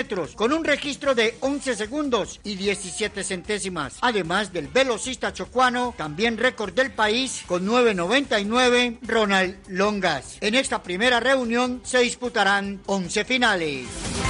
con un registro de 11 segundos y 17 centésimas. Además del velocista chocuano, también récord del país con 9.99, Ronald Longas. En esta primera reunión se disputarán 11 finales.